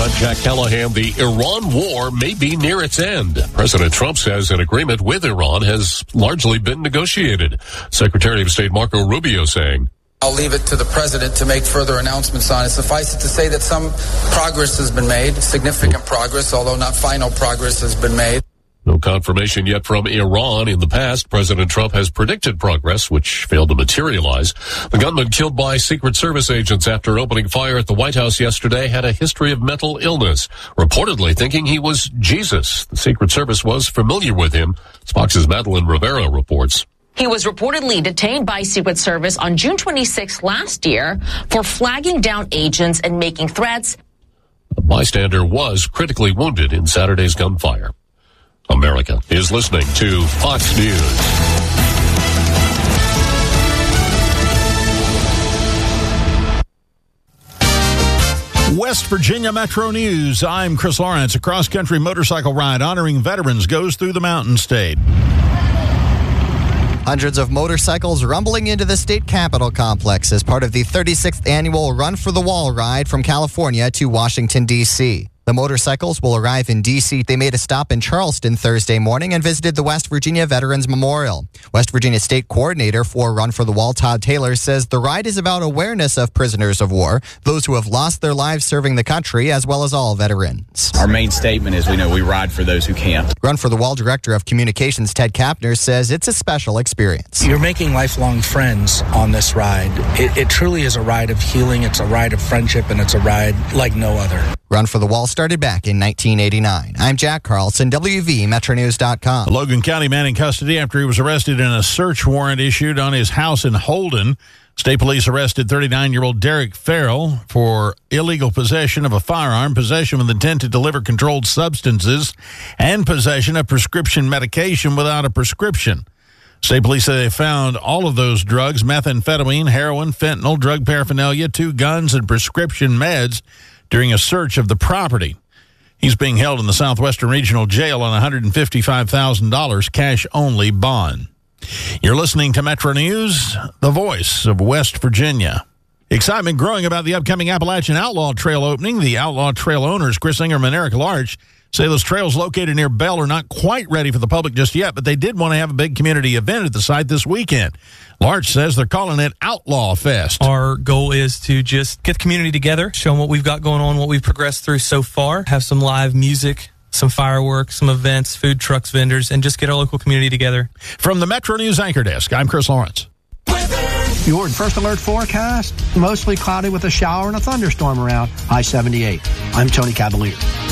I'm Jack Callahan. The Iran war may be near its end. President Trump says an agreement with Iran has largely been negotiated. Secretary of State Marco Rubio saying, I'll leave it to the president to make further announcements on it. Suffice it to say that some progress has been made, significant progress, although not final progress has been made. No confirmation yet from Iran. In the past, President Trump has predicted progress, which failed to materialize. The gunman killed by Secret Service agents after opening fire at the White House yesterday had a history of mental illness, reportedly thinking he was Jesus. The Secret Service was familiar with him. Fox's Madeline Rivera reports. He was reportedly detained by Secret Service on June 26 last year for flagging down agents and making threats. A bystander was critically wounded in Saturday's gunfire. America is listening to Fox News. West Virginia Metro News. I'm Chris Lawrence. A cross-country motorcycle ride honoring veterans goes through the Mountain State. Hundreds of motorcycles rumbling into the state capitol complex as part of the 36th annual Run for the Wall ride from California to Washington, D.C. The motorcycles will arrive in D.C. They made a stop in Charleston Thursday morning and visited the West Virginia Veterans Memorial. West Virginia State Coordinator for Run for the Wall, Todd Taylor, says the ride is about awareness of prisoners of war, those who have lost their lives serving the country, as well as all veterans. Our main statement is we ride for those who can't. Run for the Wall Director of Communications, Ted Kapner, says it's a special experience. You're making lifelong friends on this ride. It truly is a ride of healing. It's a ride of friendship, and it's a ride like no other. Run for the Wall started back in 1989. I'm Jack Carlson, WVMetroNews.com. A Logan County man in custody after he was arrested in a search warrant issued on his house in Holden. State police arrested 39-year-old Derek Farrell for illegal possession of a firearm, possession with intent to deliver controlled substances, and possession of prescription medication without a prescription. State police say they found all of those drugs, methamphetamine, heroin, fentanyl, drug paraphernalia, 2 guns, and prescription meds during a search of the property. He's being held in the Southwestern Regional Jail on $155,000 cash-only bond. You're listening to Metro News, the voice of West Virginia. Excitement growing about the upcoming Appalachian Outlaw Trail opening. The Outlaw Trail owners, Chris Ingram and Eric Larch, say those trails located near Bell are not quite ready for the public just yet, but they did want to have a big community event at the site this weekend. Larch says they're calling it Outlaw Fest. Our goal is to just get the community together, show them what we've got going on, what we've progressed through so far, have some live music, some fireworks, some events, food trucks, vendors, and just get our local community together. From the Metro News Anchor Desk, I'm Chris Lawrence. Your first alert forecast, mostly cloudy with a shower and a thunderstorm around I-78. I'm Tony Cavalier.